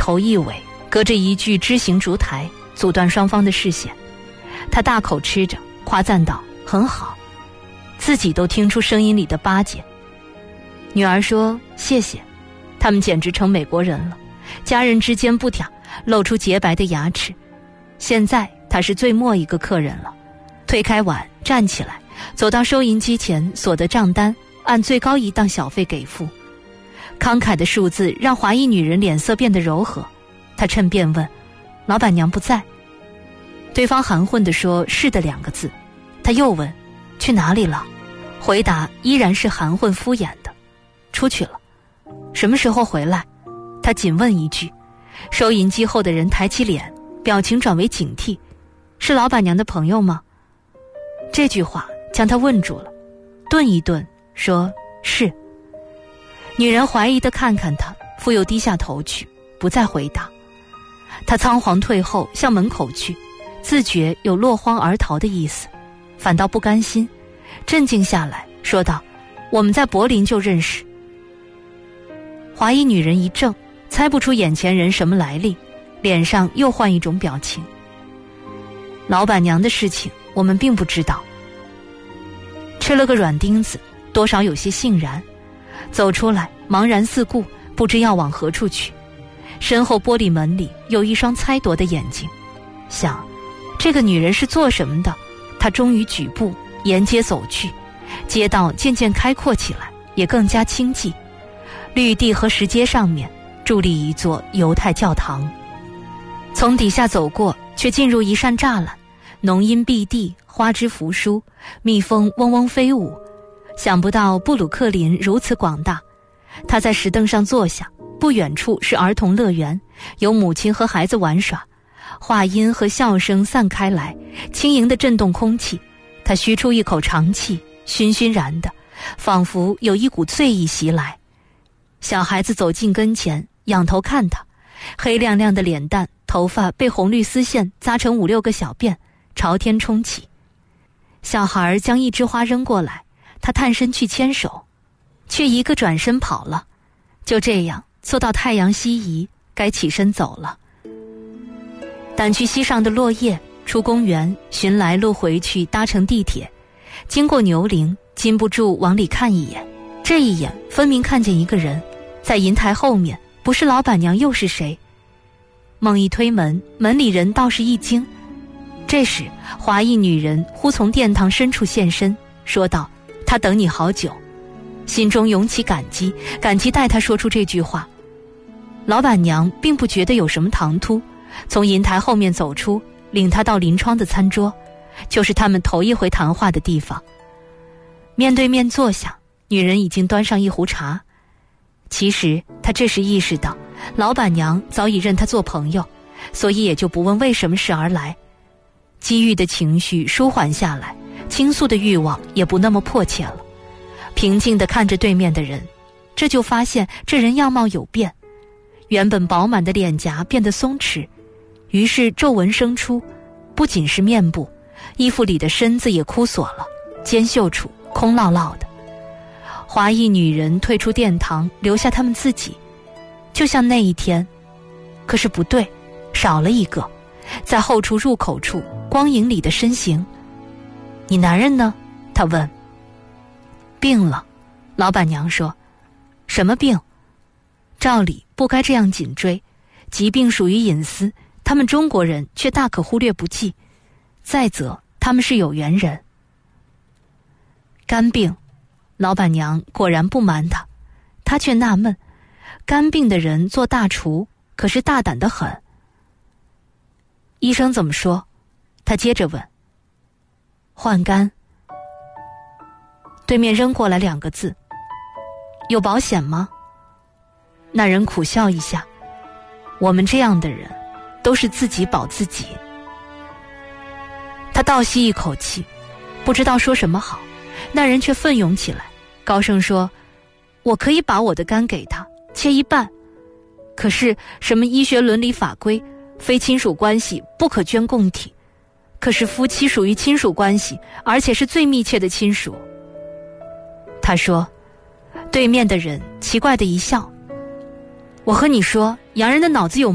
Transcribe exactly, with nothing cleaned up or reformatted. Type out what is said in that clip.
头一尾，隔着一具枝形烛台，阻断双方的视线。他大口吃着，夸赞道：“很好。”自己都听出声音里的巴结。女儿说：“谢谢。”他们简直成美国人了，家人之间不挑，露出洁白的牙齿。现在他是最末一个客人了，推开碗，站起来，走到收银机前，索得账单，按最高一档小费给付。慷慨的数字让华裔女人脸色变得柔和，她趁便问：“老板娘不在？”对方含混地说：“是的”两个字。他又问：“去哪里了？”回答依然是含混敷衍的：“出去了。”什么时候回来？他仅问一句。收银机后的人抬起脸，表情转为警惕：“是老板娘的朋友吗？”这句话将他问住了，顿一顿，说：“是。”女人怀疑地看看他，复又低下头去，不再回答。他仓皇退后，向门口去，自觉有落荒而逃的意思，反倒不甘心，镇静下来，说道：“我们在柏林就认识。”华裔女人一怔，猜不出眼前人什么来历，脸上又换一种表情。老板娘的事情我们并不知道。吃了个软钉子，多少有些悻然，走出来茫然四顾，不知要往何处去。身后玻璃门里有一双猜夺的眼睛，想这个女人是做什么的。他终于举步沿街走去，街道渐渐开阔起来，也更加清寂。绿地和石阶上面伫立一座犹太教堂，从底下走过，却进入一扇栅栏，浓荫蔽地，花枝扶疏，蜜蜂嗡嗡飞舞。想不到布鲁克林如此广大。他在石凳上坐下，不远处是儿童乐园，有母亲和孩子玩耍，话音和笑声散开来，轻盈地震动空气。他吁出一口长气，熏熏然的，仿佛有一股醉意袭来。小孩子走近跟前，仰头看他，黑亮亮的脸蛋，头发被红绿丝线扎成五六个小辫，朝天冲起。小孩将一枝花扔过来，他探身去牵手，却一个转身跑了。就这样坐到太阳西移，该起身走了。掸去膝上的落叶，出公园，寻来路回去，搭乘地铁，经过牛铃，禁不住往里看一眼。这一眼分明看见一个人，在银台后面，不是老板娘又是谁？猛一推门，门里人倒是一惊。这时华裔女人忽从殿堂深处现身，说道：“她等你好久。”心中涌起感激，感激带她说出这句话。老板娘并不觉得有什么唐突，从银台后面走出，领她到临窗的餐桌，就是他们头一回谈话的地方。面对面坐下，女人已经端上一壶茶。其实她这时意识到，老板娘早已认她做朋友，所以也就不问为什么事而来。积郁的情绪舒缓下来，倾诉的欲望也不那么迫切了。平静地看着对面的人，这就发现这人样貌有变，原本饱满的脸颊变得松弛，于是皱纹生出，不仅是面部，衣服里的身子也枯锁了，肩袖处空落落的。华裔女人退出殿堂，留下他们自己，就像那一天。可是不对，少了一个，在后厨入口处光影里的身形。你男人呢？他问。病了，老板娘说。什么病？照理不该这样紧追，疾病属于隐私，他们中国人却大可忽略不计。再则他们是有缘人。肝病。老板娘果然不瞒他，他却纳闷，肝病的人做大厨，可是大胆得很。医生怎么说？他接着问。换肝。对面扔过来两个字。有保险吗？那人苦笑一下。我们这样的人都是自己保自己。他倒吸一口气，不知道说什么好。那人却奋勇起来，高声说：我可以把我的肝给他，切一半。可是什么医学伦理法规，非亲属关系不可捐供体。可是夫妻属于亲属关系，而且是最密切的亲属。他说。对面的人奇怪的一笑。我和你说，洋人的脑子有